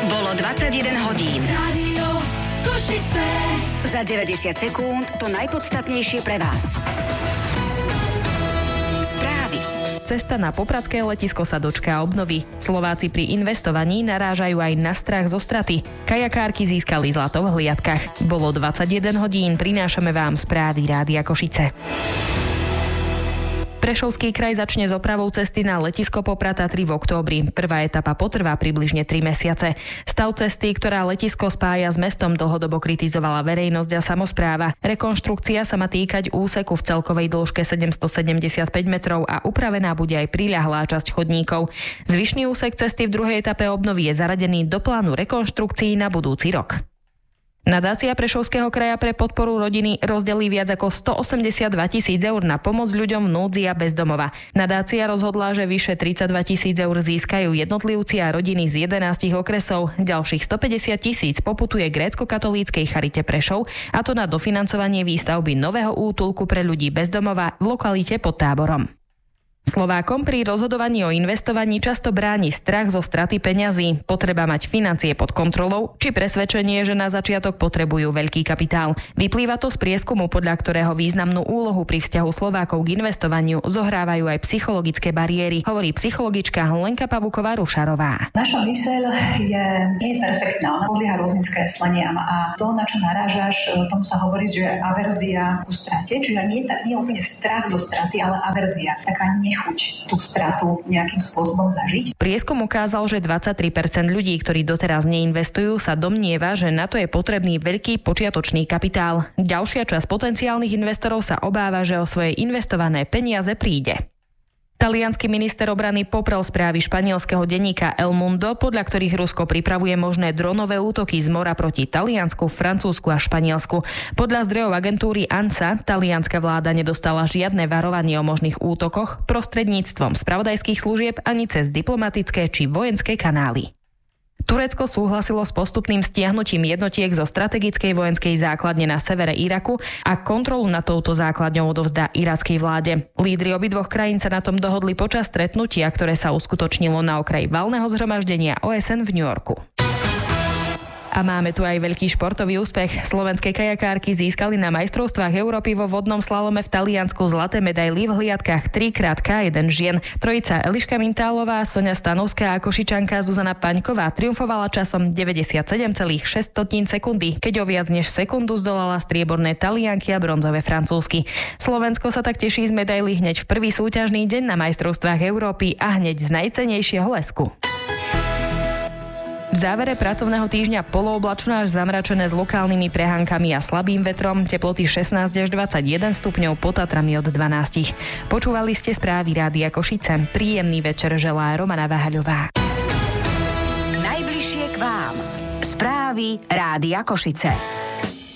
Bolo 21 hodín. Rádio Košice. Za 90 sekúnd to najpodstatnejšie pre vás. Správy. Cesta na popradské letisko sa dočká obnovy. Slováci pri investovaní narážajú aj na strach zo straty. Kajakárky získali zlato v hliadkach. Bolo 21 hodín, prinášame vám správy Rádia Košice. Prešovský kraj začne s opravou cesty na letisko Poprad-Tatry v októbri. Prvá etapa potrvá približne 3 mesiace. Stav cesty, ktorá letisko spája s mestom, dlhodobo kritizovala verejnosť a samospráva. Rekonštrukcia sa má týkať úseku v celkovej dĺžke 775 metrov a upravená bude aj priľahlá časť chodníkov. Zvyšný úsek cesty v druhej etape obnovy je zaradený do plánu rekonštrukcií na budúci rok. Nadácia Prešovského kraja pre podporu rodiny rozdelí viac ako 182 000 eur na pomoc ľuďom v núdzi a bez domova. Nadácia rozhodla, že vyše 32 000 eur získajú jednotlivci a rodiny z 11 okresov. Ďalších 150 000 poputuje grécko-katolíckej Charite Prešov, a to na dofinancovanie výstavby nového útulku pre ľudí bez domova v lokalite pod Táborom. Slovákom pri rozhodovaní o investovaní často bráni strach zo straty peňazí, potreba mať financie pod kontrolou či presvedčenie, že na začiatok potrebujú veľký kapitál. Vyplýva to z prieskumu, podľa ktorého významnú úlohu pri vzťahu Slovákov k investovaniu zohrávajú aj psychologické bariéry, hovorí psychologička Lenka Pavuková-Rušarová. Naša myseľ nie je perfektná, ona podlieha rôznym skresleniam a to, na čo narážaš, tomu sa hovorí, že je averzia ku strate, čiže nie je úplne strach zo straty, ale averzia, taká nechuť tú stratu nejakým spôsobom zažiť. Prieskum ukázal, že 23% ľudí, ktorí doteraz neinvestujú, sa domnieva, že na to je potrebný veľký počiatočný kapitál. Ďalšia časť potenciálnych investorov sa obáva, že o svoje investované peniaze príde. Taliansky minister obrany poprel správy španielskeho denníka El Mundo, podľa ktorých Rusko pripravuje možné dronové útoky z mora proti Taliansku, Francúzsku a Španielsku. Podľa zdrojov agentúry ANSA talianska vláda nedostala žiadne varovanie o možných útokoch prostredníctvom spravodajských služieb ani cez diplomatické či vojenské kanály. Turecko súhlasilo s postupným stiahnutím jednotiek zo strategickej vojenskej základne na severe Iraku a kontrolu nad touto základňou odovzdá irackej vláde. Lídri obidvoch krajín sa na tom dohodli počas stretnutia, ktoré sa uskutočnilo na okraji valného zhromaždenia OSN v New Yorku. A máme tu aj veľký športový úspech. Slovenské kajakárky získali na majstrovstvách Európy vo vodnom slalome v Taliansku zlaté medaily v hliadkach 3x1 žien. Trojica Eliška Mintálová, Soňa Stanovská a Košičanka Zuzana Paňková triumfovala časom 97,6 sekundy, keď o viac než sekundu zdolala strieborné Talianky a bronzové Francúzsky. Slovensko sa tak teší z medailí hneď v prvý súťažný deň na majstrovstvách Európy a hneď z najcennejšieho lesku. V závere pracovného týždňa polooblačno až zamračené s lokálnymi prehánkami a slabým vetrom, teploty 16 až 21 stupňov, pod Tatrami od 12. Počúvali ste správy Rádia Košice. Príjemný večer želá Romana Vahaľová. Najbližšie k vám. Správy Rádia Košice.